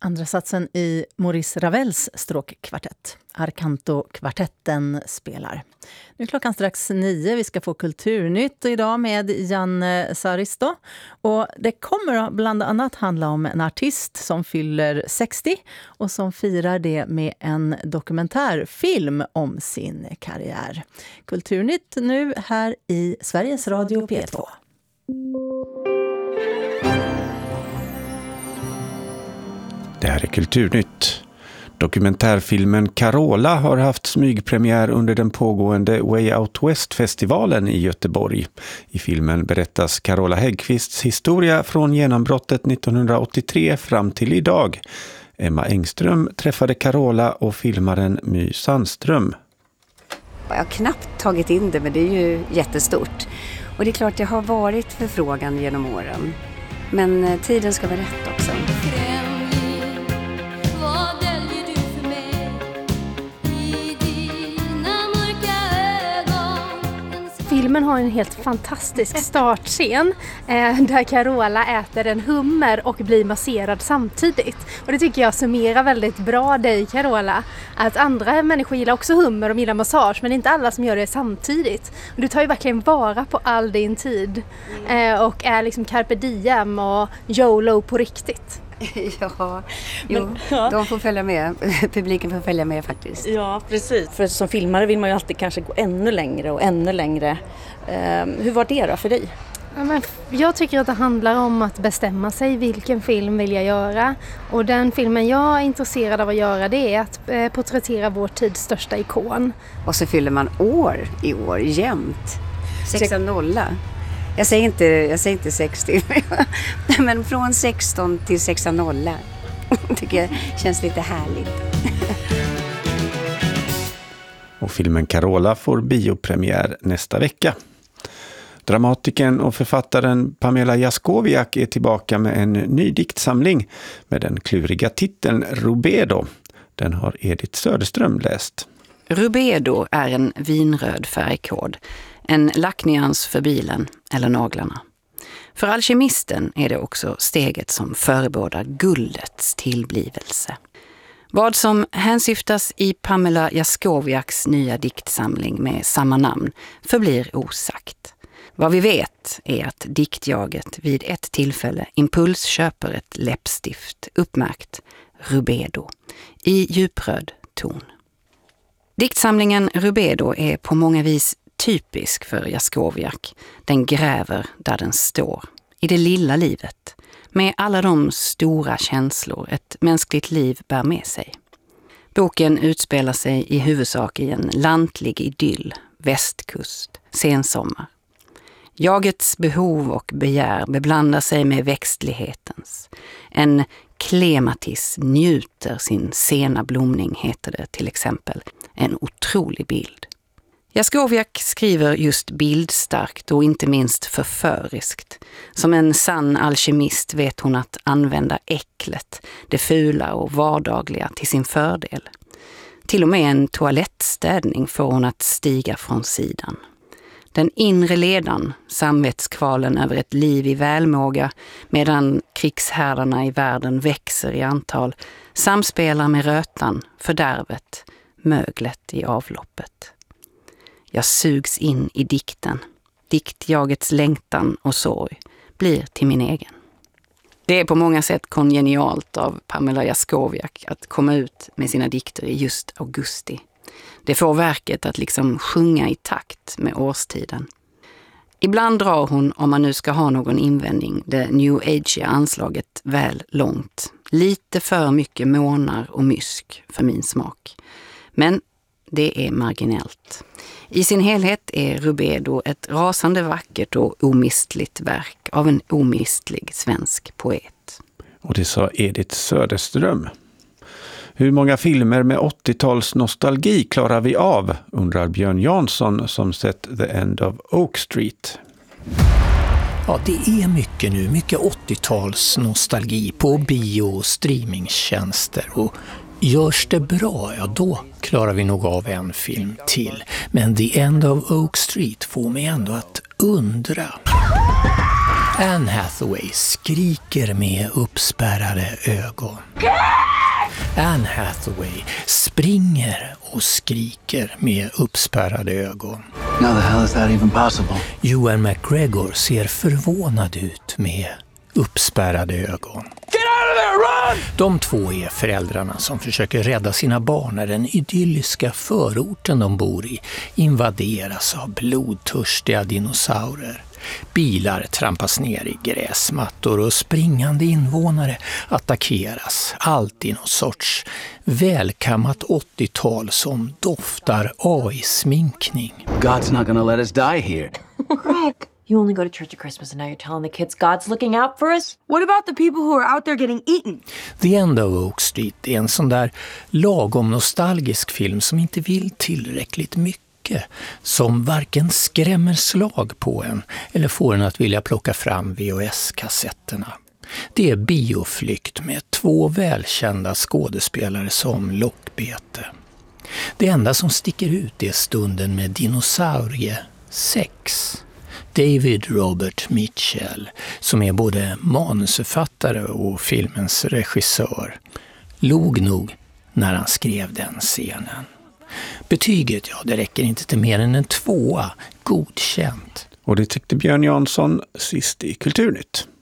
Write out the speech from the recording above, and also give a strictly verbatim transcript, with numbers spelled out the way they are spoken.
Andra satsen i Maurice Ravels stråkkvartett. Arcanto-kvartetten spelar. Nu är klockan strax nio. Vi ska få Kulturnytt idag med Janne Saristo. Och det kommer bland annat handla om en artist som fyller sextio och som firar det med en dokumentärfilm om sin karriär. Kulturnytt nu här i Sveriges Radio P två. Det här är Kulturnytt. Dokumentärfilmen Carola har haft smygpremiär under den pågående Way Out West-festivalen i Göteborg. I filmen berättas Carola Häggkvists historia från genombrottet nittonhundraåttiotre fram till idag. Emma Engström träffade Carola och filmaren My Sandström. Jag har knappt tagit in det, men det är ju jättestort. Och det är klart, det har varit förfrågan genom åren. Men tiden ska vara rätt också. Filmen har en helt fantastisk startscen eh, där Carola äter en hummer och blir masserad samtidigt. Och det tycker jag summerar väldigt bra dig, Carola. Att andra människor gillar också hummer och gillar massage, men det är inte alla som gör det samtidigt. Och du tar ju verkligen vara på all din tid eh, och är liksom carpe diem och YOLO på riktigt. Ja, jo, men, ja, de får följa med. Publiken får följa med faktiskt. Ja, precis. För som filmare vill man ju alltid kanske gå ännu längre och ännu längre. Eh, hur var det då för dig? Ja, men jag tycker att det handlar om att bestämma sig vilken film vill jag göra. Och den filmen jag är intresserad av att göra, det är att eh, porträttera vår tids största ikon. Och så fyller man år i år jämt. sexton nolla. Jag säger inte, jag säger inte sextio, men från sexton till sexton nolla tycker jag känns lite härligt. Och filmen Carola får biopremiär nästa vecka. Dramatikern och författaren Pamela Jaskowiak är tillbaka med en ny diktsamling med den kluriga titeln Rubedo. Den har Edith Söderström läst. Rubedo är en vinröd färgkod. En lacknyans för bilen eller naglarna. För alkemisten är det också steget som förebådar guldets tillblivelse. Vad som hänsyftas i Pamela Jaskowiaks nya diktsamling med samma namn förblir osagt. Vad vi vet är att diktjaget vid ett tillfälle impuls köper ett läppstift uppmärkt Rubedo i djupröd ton. Diktsamlingen Rubedo är på många vis typisk för Jaskowiak. Den gräver där den står, i det lilla livet, med alla de stora känslor ett mänskligt liv bär med sig. Boken utspelar sig i huvudsak i en lantlig idyll, västkust, sensommar. Jagets behov och begär beblandar sig med växtlighetens. En klematis njuter sin sena blomning, heter det till exempel. En otrolig bild. Jaskowiak skriver just bildstarkt och inte minst förföriskt. Som en sann alkemist vet hon att använda äcklet, det fula och vardagliga till sin fördel. Till och med en toalettstädning får hon att stiga från sidan. Den inre ledan, samvetskvalen över ett liv i välmåga medan krigshärdarna i världen växer i antal, samspelar med rötan, fördärvet, möglet i avloppet. Jag sugs in i dikten. Diktjagets längtan och sorg blir till min egen. Det är på många sätt kongenialt av Pamela Jaskowiak att komma ut med sina dikter i just augusti. Det får verket att liksom sjunga i takt med årstiden. Ibland drar hon, om man nu ska ha någon invändning, det new age anslaget väl långt. Lite för mycket månar och mysk för min smak. Men det är marginellt. I sin helhet är Rubedo ett rasande vackert och omistligt verk av en omistlig svensk poet. Och det sa Edith Söderström. Hur många filmer med åttio-tals nostalgi klarar vi av, undrar Björn Jansson som sett The End of Oak Street. Ja, det är mycket nu. Mycket åttio-tals nostalgi på bio- och streamingtjänster. Och görs det bra, ja då klarar vi nog av en film till. Men The End of Oak Street får mig ändå att undra. Anne Hathaway skriker med uppspärrade ögon. Anne Hathaway springer och skriker med uppspärrade ögon. How the hell is that even possible? Ewan McGregor ser förvånad ut med uppspärrade ögon. Get out of there, run! De två är föräldrarna som försöker rädda sina barn när den idylliska förorten de bor i invaderas av blodtörstiga dinosaurier. Bilar trampas ner i gräsmattor och springande invånare attackeras. Allt i någon sorts välkammat åttiotal som doftar A I-sminkning. God's not gonna let us die here. Greg, you only go to church at Christmas and now you're telling the kids God's looking out for us? What about the people who are out there getting eaten? The End of Oak Street är en sån där lagom nostalgisk film som inte vill tillräckligt mycket. Som varken skrämmer slag på en eller får en att vilja plocka fram V H S-kassetterna. Det är bioflykt med två välkända skådespelare som lockbete. Det enda som sticker ut är stunden med dinosauriesex. David Robert Mitchell, som är både manusförfattare och filmens regissör, log nog när han skrev den scenen. Betyget, ja, det räcker inte till mer än en tvåa. Godkänt. Och det tyckte Björn Jansson sist i Kulturnytt.